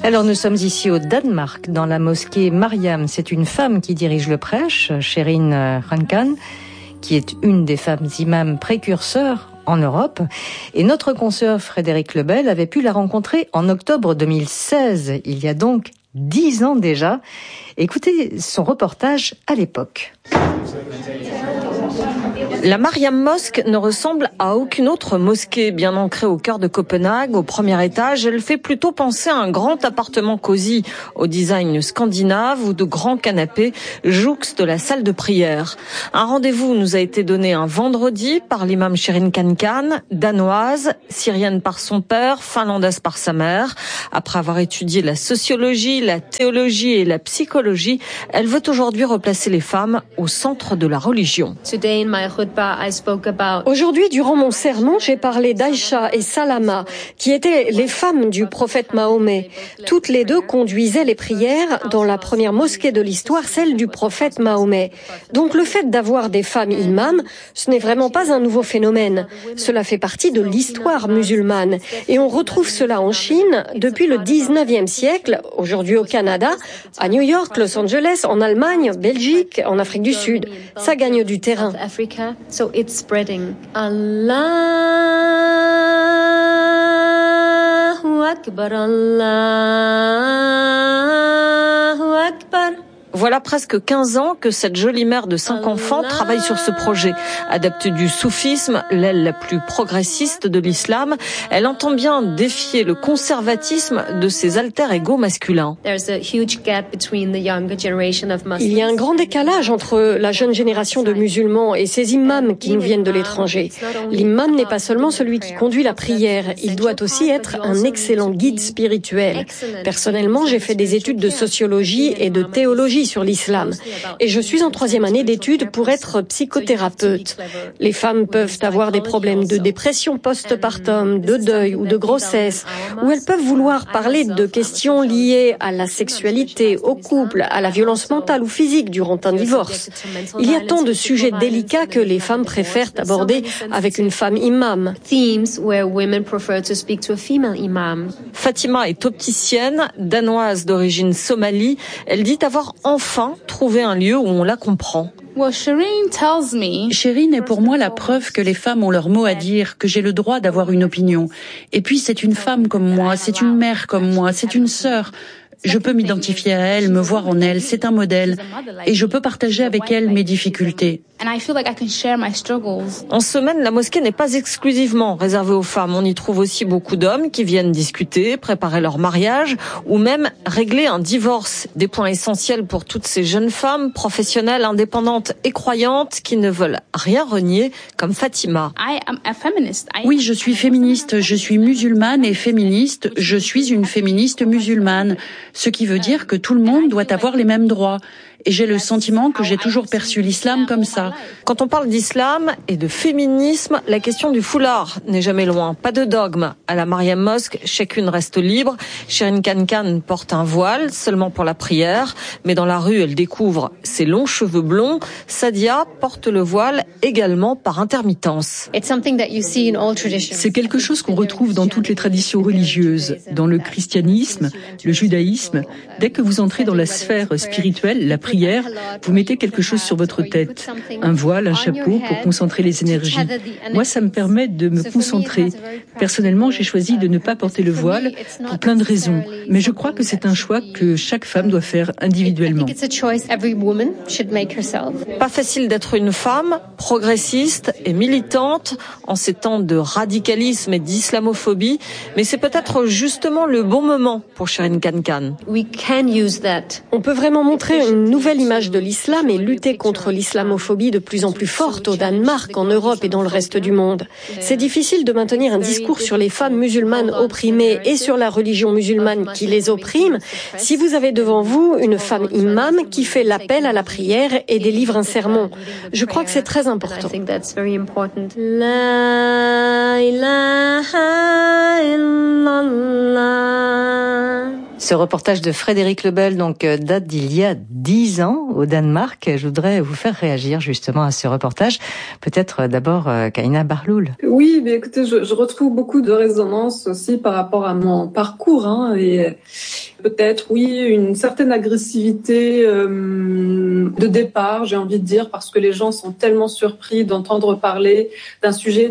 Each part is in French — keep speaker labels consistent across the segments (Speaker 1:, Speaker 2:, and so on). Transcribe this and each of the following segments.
Speaker 1: Alors nous sommes ici au Danemark, dans la mosquée Mariam. C'est une femme qui dirige le prêche, Sherin Khankan, qui est une des femmes imams précurseurs en Europe. Et notre consoeur Frédéric Lebel avait pu la rencontrer en octobre 2016, il y a donc 10 ans déjà. Écoutez son reportage à l'époque.
Speaker 2: La Mariam Mosque ne ressemble à aucune autre mosquée. Bien ancrée au cœur de Copenhague, au premier étage, elle fait plutôt penser à un grand appartement cosy au design scandinave où de grands canapés jouxtent la salle de prière. Un rendez-vous nous a été donné un vendredi par l'imam Sherin Khankan, danoise, syrienne par son père, finlandaise par sa mère. Après avoir étudié la sociologie, la théologie et la psychologie, elle veut aujourd'hui replacer les femmes au centre de la religion.
Speaker 3: Aujourd'hui, durant mon sermon, j'ai parlé d'Aïcha et Salama, qui étaient les femmes du prophète Mahomet. Toutes les deux conduisaient les prières dans la première mosquée de l'histoire, celle du prophète Mahomet. Donc le fait d'avoir des femmes imams, ce n'est vraiment pas un nouveau phénomène. Cela fait partie de l'histoire musulmane. Et on retrouve cela en Chine depuis le 19e siècle, aujourd'hui au Canada, à New York, Los Angeles, en Allemagne, Belgique, en Afrique du Sud. Ça gagne du terrain.
Speaker 4: So it's spreading. Allahu Akbar, Allahu Akbar.
Speaker 2: Voilà presque 15 ans que cette jolie mère de 5 enfants travaille sur ce projet. Adepte du soufisme, l'aile la plus progressiste de l'islam, elle entend bien défier le conservatisme de ses alter-ego masculins.
Speaker 3: Il y a un grand décalage entre la jeune génération de musulmans et ces imams qui nous viennent de l'étranger. L'imam n'est pas seulement celui qui conduit la prière, il doit aussi être un excellent guide spirituel. Personnellement, j'ai fait des études de sociologie et de théologie sur l'islam. Et je suis en 3e année d'études pour être psychothérapeute. Les femmes peuvent avoir des problèmes de dépression post-partum, de deuil ou de grossesse, ou elles peuvent vouloir parler de questions liées à la sexualité, au couple, à la violence mentale ou physique durant un divorce. Il y a tant de sujets délicats que les femmes préfèrent aborder avec une femme imam.
Speaker 2: Fatima est opticienne, danoise d'origine somalie. Elle dit avoir enfin trouvé un lieu où on la comprend.
Speaker 5: Sherin est pour moi la preuve que les femmes ont leur mot à dire, que j'ai le droit d'avoir une opinion. Et puis c'est une femme comme moi, c'est une mère comme moi, c'est une sœur. Je peux m'identifier à elle, me voir en elle, c'est un modèle. Et je peux partager avec elle mes difficultés.
Speaker 2: En semaine, la mosquée n'est pas exclusivement réservée aux femmes. On y trouve aussi beaucoup d'hommes qui viennent discuter, préparer leur mariage ou même régler un divorce. Des points essentiels pour toutes ces jeunes femmes, professionnelles, indépendantes et croyantes qui ne veulent rien renier, comme Fatima.
Speaker 5: Oui, je suis féministe, je suis musulmane et féministe, je suis une féministe musulmane. Ce qui veut dire que tout le monde doit avoir les mêmes droits. Et j'ai le sentiment que j'ai toujours perçu l'islam comme ça.
Speaker 2: Quand on parle d'islam et de féminisme, la question du foulard n'est jamais loin. Pas de dogme. À la Mariam Mosque, chacune reste libre. Sherin Khankan porte un voile seulement pour la prière. Mais dans la rue, elle découvre ses longs cheveux blonds. Sadia porte le voile également par intermittence.
Speaker 6: C'est quelque chose qu'on retrouve dans toutes les traditions religieuses. Dans le christianisme, le judaïsme, dès que vous entrez dans la sphère spirituelle, la prière, vous mettez quelque chose sur votre tête, un voile, un chapeau pour concentrer les énergies. Moi, ça me permet de me concentrer. Personnellement, j'ai choisi de ne pas porter le voile pour plein de raisons, mais je crois que c'est un choix que chaque femme doit faire individuellement.
Speaker 2: Pas facile d'être une femme progressiste et militante en ces temps de radicalisme et d'islamophobie, mais c'est peut-être justement le bon moment pour Sherin Khankan.
Speaker 3: On peut vraiment montrer une nouvelle image de l'islam et lutter contre l'islamophobie de plus en plus forte au Danemark, en Europe et dans le reste du monde. C'est difficile de maintenir un discours sur les femmes musulmanes opprimées et sur la religion musulmane qui les opprime si vous avez devant vous une femme imam qui fait l'appel à la prière et délivre un sermon. Je crois que c'est très important.
Speaker 4: La ilaha illallah.
Speaker 1: Ce reportage de Frédéric Lebel date d'il y a 10 ans au Danemark. Je voudrais vous faire réagir justement à ce reportage. Peut-être d'abord Kaina Barloul.
Speaker 7: Oui, mais écoutez, je retrouve beaucoup de résonance aussi par rapport à mon parcours. Et Peut-être, oui, une certaine agressivité de départ, j'ai envie de dire, parce que les gens sont tellement surpris d'entendre parler d'un sujet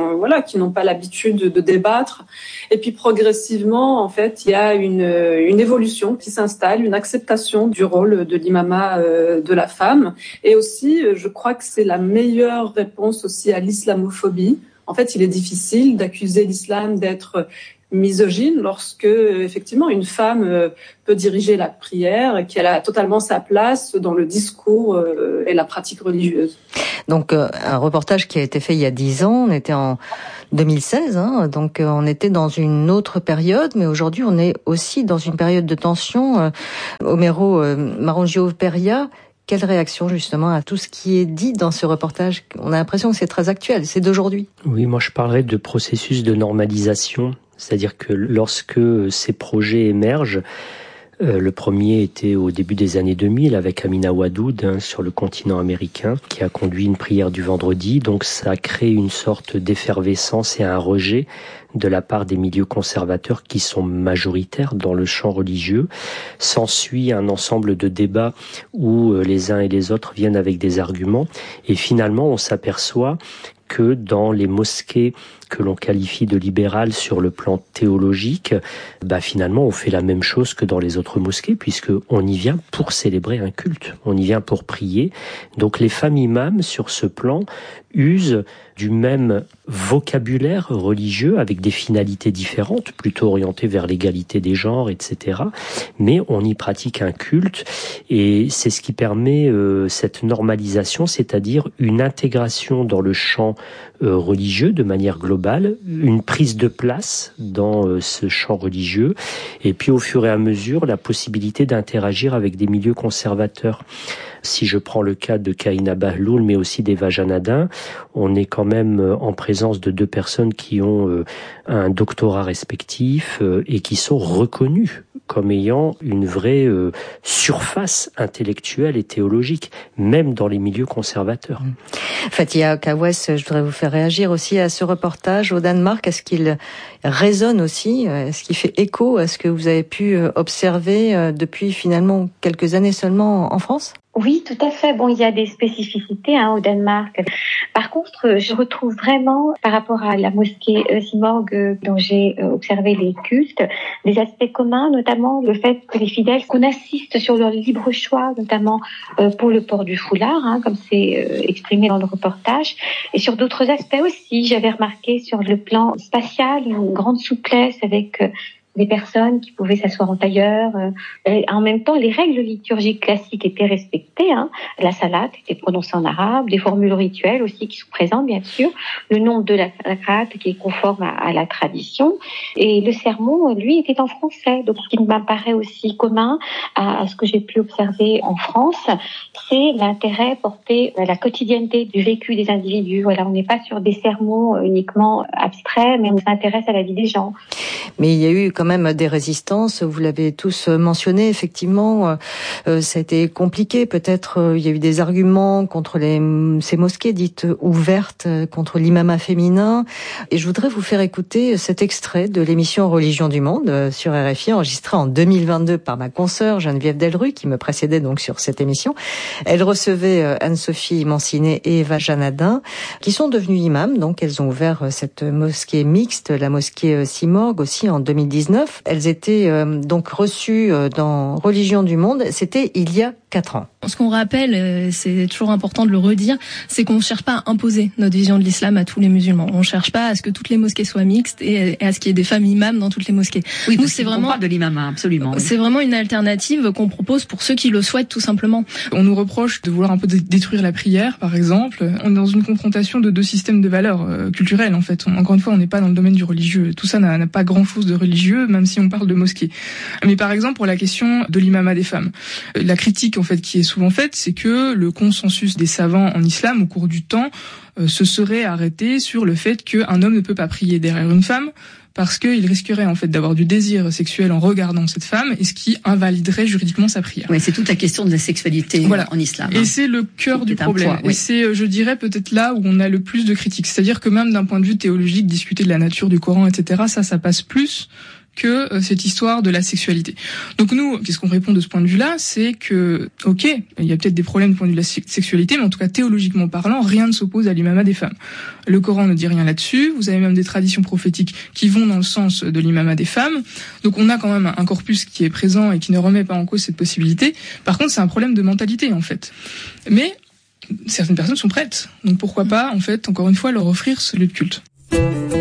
Speaker 7: qui n'ont pas l'habitude de débattre. Et puis progressivement, en fait, il y a une évolution qui s'installe, une acceptation du rôle de l'imama de la femme. Et aussi, je crois que c'est la meilleure réponse aussi à l'islamophobie. En fait, il est difficile d'accuser l'islam d'être misogyne lorsque, effectivement, une femme peut diriger la prière, qu'elle a totalement sa place dans le discours et la pratique religieuse.
Speaker 1: Donc, un reportage qui a été fait il y a 10 ans, on était en 2016, donc on était dans une autre période, mais aujourd'hui on est aussi dans une période de tension. Homero Marongio-Peria, quelle réaction justement à tout ce qui est dit dans ce reportage? On a l'impression que c'est très actuel, c'est d'aujourd'hui.
Speaker 8: Oui, moi je parlerais de processus de normalisation, c'est-à-dire que lorsque ces projets émergent, le premier était au début des années 2000 avec Amina Wadoud sur le continent américain qui a conduit une prière du vendredi. Donc ça a créé une sorte d'effervescence et un rejet de la part des milieux conservateurs qui sont majoritaires dans le champ religieux. S'ensuit un ensemble de débats où les uns et les autres viennent avec des arguments et finalement on s'aperçoit que dans les mosquées que l'on qualifie de libérales sur le plan théologique, finalement on fait la même chose que dans les autres mosquées puisque on y vient pour célébrer un culte, on y vient pour prier. Donc les femmes imams sur ce plan usent du même vocabulaire religieux avec des finalités différentes, plutôt orientées vers l'égalité des genres, etc. Mais on y pratique un culte et c'est ce qui permet cette normalisation, c'est-à-dire une intégration dans le champ religieux de manière globale, une prise de place dans ce champ religieux et puis au fur et à mesure la possibilité d'interagir avec des milieux conservateurs. Si je prends le cas de Kaina Bahloul, mais aussi d'Eva Janadin, on est quand même en présence de deux personnes qui ont un doctorat respectif et qui sont reconnues comme ayant une vraie surface intellectuelle et théologique, même dans les milieux conservateurs.
Speaker 1: Fatia Kawes, je voudrais vous faire réagir aussi à ce reportage au Danemark. Est-ce qu'il résonne aussi? Est-ce qu'il fait écho à ce que vous avez pu observer depuis finalement quelques années seulement en France?
Speaker 9: Oui, tout à fait. Bon, il y a des spécificités au Danemark. Par contre, je retrouve vraiment, par rapport à la mosquée Simorg dont j'ai observé les cultes, des aspects communs, notamment le fait que les fidèles, qu'on assiste sur leur libre choix, notamment pour le port du foulard, comme c'est exprimé dans le reportage, et sur d'autres aspects aussi. J'avais remarqué sur le plan spatial une grande souplesse avec des personnes qui pouvaient s'asseoir en tailleur. En même temps, les règles liturgiques classiques étaient respectées. La salate était prononcée en arabe, des formules rituelles aussi qui sont présentes, bien sûr. Le nombre de la rak'at qui est conforme à la tradition. Et le sermon, lui, était en français. Donc, ce qui m'apparaît aussi commun à ce que j'ai pu observer en France, c'est l'intérêt porté à la quotidienneté du vécu des individus. Voilà, on n'est pas sur des sermons uniquement abstraits, mais on s'intéresse à la vie des gens.
Speaker 1: Mais il y a eu quand même des résistances, vous l'avez tous mentionné, effectivement, ça a été compliqué, peut-être il y a eu des arguments contre ces mosquées dites ouvertes, contre l'imama féminin, et je voudrais vous faire écouter cet extrait de l'émission Religion du Monde sur RFI, enregistré en 2022 par ma consoeur Geneviève Delru, qui me précédait donc sur cette émission. Elle recevait Anne-Sophie Mancinet et Eva Janadin, qui sont devenues imams, donc elles ont ouvert cette mosquée mixte, la mosquée Simorg aussi en 2019. Elles étaient donc reçues dans Religion du Monde, c'était il y a 4 ans.
Speaker 10: Ce qu'on rappelle, c'est toujours important de le redire, c'est qu'on ne cherche pas à imposer notre vision de l'islam à tous les musulmans. On ne cherche pas à ce que toutes les mosquées soient mixtes et à ce qu'il y ait des femmes imams dans toutes les mosquées.
Speaker 11: Oui, nous, c'est vraiment, on parle de l'imam, absolument. Oui.
Speaker 10: C'est vraiment une alternative qu'on propose pour ceux qui le souhaitent, tout simplement.
Speaker 12: On nous reproche de vouloir un peu détruire la prière, par exemple. On est dans une confrontation de deux systèmes de valeurs culturelles, en fait. Encore une fois, on n'est pas dans le domaine du religieux. Tout ça n'a pas grand-chose de religieux, même si on parle de mosquées. Mais par exemple, pour la question de l'imama des femmes, la critique, en fait, qui est souvent faite, c'est que le consensus des savants en islam, au cours du temps, se serait arrêté sur le fait qu'un homme ne peut pas prier derrière une femme, parce qu'il risquerait en fait d'avoir du désir sexuel en regardant cette femme, et ce qui invaliderait juridiquement sa prière.
Speaker 11: Oui, c'est toute la question de la sexualité en islam.
Speaker 12: Et c'est le cœur du problème.
Speaker 11: Poids, oui.
Speaker 12: Et c'est, je dirais, peut-être là où on a le plus de critiques. C'est-à-dire que même d'un point de vue théologique, discuter de la nature du Coran, etc., ça passe plus que cette histoire de la sexualité. Donc nous, qu'est-ce qu'on répond de ce point de vue-là? C'est que, ok, il y a peut-être des problèmes du point de vue de la sexualité, mais en tout cas théologiquement parlant, rien ne s'oppose à l'imama des femmes. Le Coran ne dit rien là-dessus, vous avez même des traditions prophétiques qui vont dans le sens de l'imama des femmes, donc on a quand même un corpus qui est présent et qui ne remet pas en cause cette possibilité. Par contre, c'est un problème de mentalité en fait. Mais certaines personnes sont prêtes, donc pourquoi pas en fait, encore une fois, leur offrir ce lieu de culte.